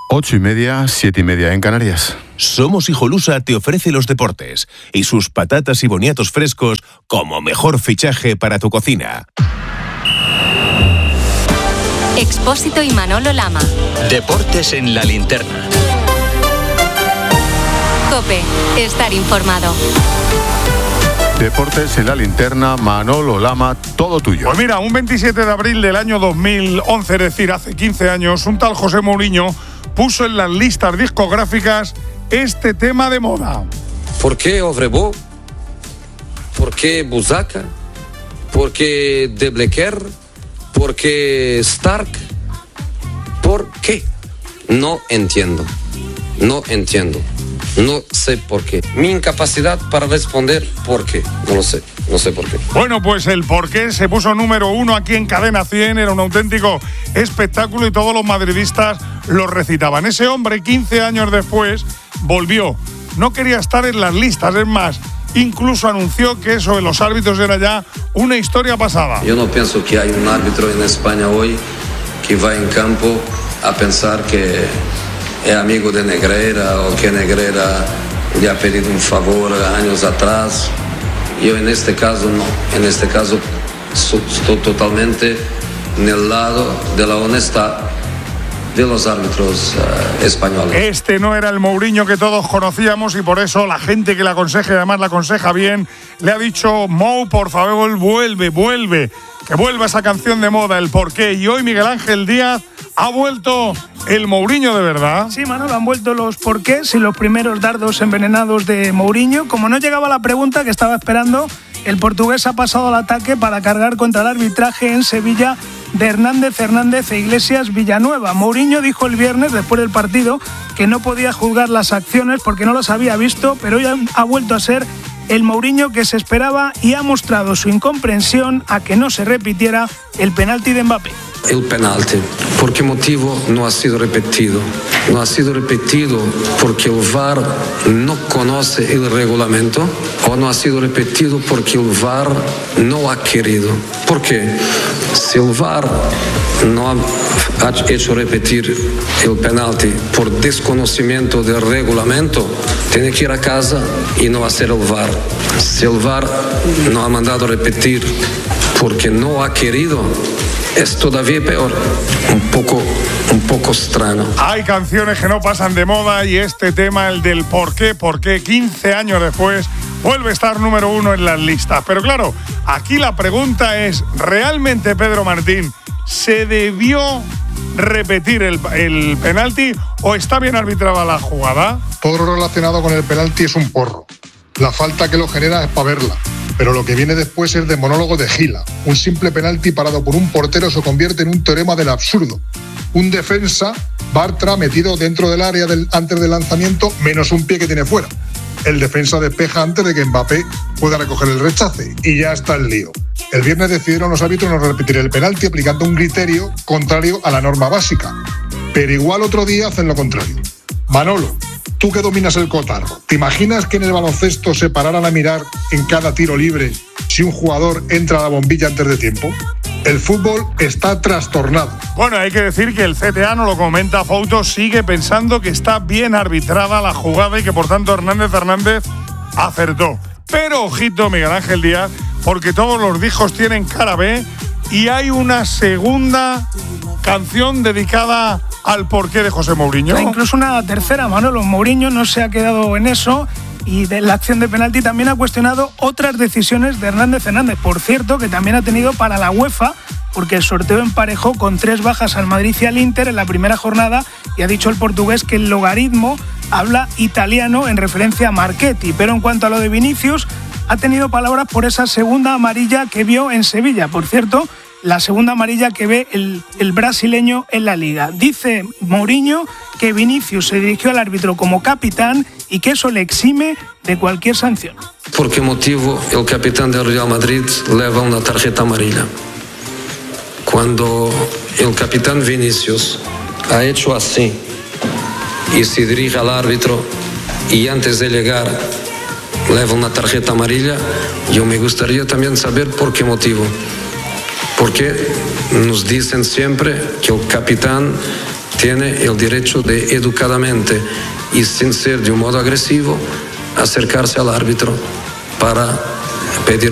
8:30, 7:30 en Canarias. Somos Hijolusa te ofrece los deportes y sus patatas y boniatos frescos como mejor fichaje para tu cocina. Expósito y Manolo Lama. Deportes en la linterna. COPE, estar informado. Deportes en la linterna, Manolo Lama, todo tuyo. Pues mira, un 27 de abril del año 2011, es decir, hace 15 años, un tal José Mourinho puso en las listas discográficas este tema de moda. ¿Por qué Ovrebo? ¿Por qué Buzaca? ¿Por qué De Blecker? ¿Por qué Stark? ¿Por qué? No entiendo. No sé por qué. Mi incapacidad para responder por qué. No sé por qué. Bueno, pues el porqué se puso número 1 aquí en Cadena 100. Era un auténtico espectáculo y todos los madridistas lo recitaban. Ese hombre, 15 años después, volvió. No quería estar en las listas, es más, incluso anunció que eso de los árbitros era ya una historia pasada. Yo no pienso que hay un árbitro en España hoy que va en campo a pensar que es amigo de Negreira o que Negreira le ha pedido un favor años atrás. Yo en este caso no, en este caso estoy totalmente en el lado de la honestidad de los árbitros españoles. Este no era el Mourinho que todos conocíamos y por eso la gente que le aconseja, y además la aconseja bien, le ha dicho: Mou, por favor, vuelve, que vuelva esa canción de moda, el porqué. Y hoy Miguel Ángel Díaz ha vuelto el Mourinho de verdad. Sí, Manolo, han vuelto los porqués y los primeros dardos envenenados de Mourinho. Como no llegaba la pregunta que estaba esperando, el portugués ha pasado al ataque para cargar contra el arbitraje en Sevilla de Hernández e Iglesias Villanueva. Mourinho dijo el viernes, después del partido, que no podía juzgar las acciones porque no las había visto, pero hoy ha vuelto a ser el Mourinho que se esperaba y ha mostrado su incomprensión a que no se repitiera el penalti de Mbappé. El penalti, ¿por qué motivo no ha sido repetido? No ha sido repetido porque el VAR no conoce el reglamento o no ha sido repetido porque el VAR no ha querido. ¿Por qué? Si el VAR no ha hecho repetir el penalti por desconocimiento del reglamento, tiene que ir a casa y no hacer el VAR. Si el VAR no ha mandado repetir porque no ha querido, es todavía peor, un poco extraño. Hay canciones que no pasan de moda y este tema, el del por qué 15 años después vuelve a estar número 1 en las listas. Pero claro, aquí la pregunta es, ¿realmente, Pedro Martín, se debió repetir el penalti o está bien arbitrada la jugada? Todo lo relacionado con el penalti es un porro. La falta que lo genera es para verla. Pero lo que viene después es de monólogo de Gila. Un simple penalti parado por un portero se convierte en un teorema del absurdo. Un defensa, Bartra, metido dentro del área antes del lanzamiento, menos un pie que tiene fuera. El defensa despeja antes de que Mbappé pueda recoger el rechace y ya está el lío. El viernes decidieron los árbitros no repetir el penalti aplicando un criterio contrario a la norma básica. Pero igual otro día hacen lo contrario. Manolo, tú que dominas el cotarro, ¿te imaginas que en el baloncesto se pararan a mirar en cada tiro libre si un jugador entra a la bombilla antes de tiempo? El fútbol está trastornado. Bueno, hay que decir que el CTA, no lo comenta Fouto, sigue pensando que está bien arbitrada la jugada y que por tanto Hernández acertó. Pero ojito, Miguel Ángel Díaz, porque todos los dijos tienen cara B y hay una segunda canción dedicada al porqué de José Mourinho. Incluso una tercera, Manolo. Mourinho no se ha quedado en eso y de la acción de penalti también ha cuestionado otras decisiones de Hernández. Por cierto, que también ha tenido para la UEFA, porque el sorteo emparejó con 3 bajas al Madrid y al Inter en la primera jornada y ha dicho el portugués que el logaritmo habla italiano en referencia a Marchetti. Pero en cuanto a lo de Vinicius, ha tenido palabras por esa segunda amarilla que vio en Sevilla. Por cierto, la segunda amarilla que ve el brasileño en la Liga. Dice Mourinho que Vinicius se dirigió al árbitro como capitán y que eso le exime de cualquier sanción. ¿Por qué motivo el capitán del Real Madrid lleva una tarjeta amarilla? Cuando el capitán Vinicius ha hecho así y se dirige al árbitro y antes de llegar lleva una tarjeta amarilla, yo me gustaría también saber por qué motivo. Porque nos dicen siempre que el capitán tiene el derecho de educadamente y sin ser de un modo agresivo acercarse al árbitro para pedir